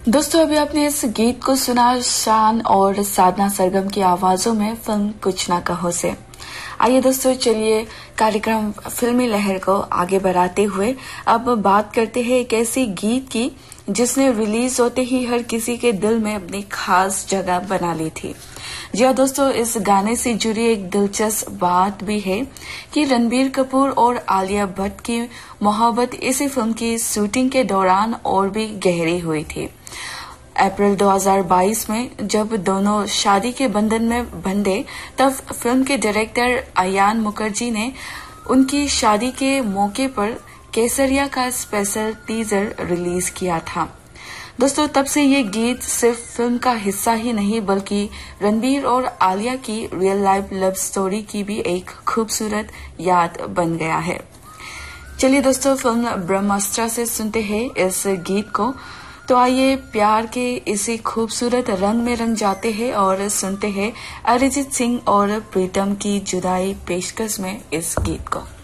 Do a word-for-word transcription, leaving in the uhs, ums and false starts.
दोस्तों अभी आपने इस गीत को सुना शान और साधना सरगम की आवाजों में फिल्म कुछ ना कहो से। आइए दोस्तों चलिए कार्यक्रम फिल्मी लहर को आगे बढ़ाते हुए अब बात करते हैं एक ऐसी गीत की जिसने रिलीज होते ही हर किसी के दिल में अपनी खास जगह बना ली थी। जी हाँ दोस्तों, इस गाने से जुड़ी एक दिलचस्प बात भी है कि रणबीर कपूर और आलिया भट्ट की मोहब्बत इसी फिल्म की शूटिंग के दौरान और भी गहरी हुई थी। अप्रैल दो हज़ार बाईस में जब दोनों शादी के बंधन में बंधे तब फिल्म के डायरेक्टर अयान मुखर्जी ने उनकी शादी के मौके पर केसरिया का स्पेशल टीजर रिलीज किया था। दोस्तों तब से ये गीत सिर्फ फिल्म का हिस्सा ही नहीं बल्कि रणबीर और आलिया की रियल लाइफ लव स्टोरी की भी एक खूबसूरत याद बन गया है। चलिए दोस्तों फिल्म ब्रह्मास्त्र से सुनते हैं इस गीत को। तो आइए प्यार के इसी खूबसूरत रंग में रंग जाते हैं और सुनते हैं अरिजीत सिंह और प्रीतम की जुदाई पेशकश में इस गीत को।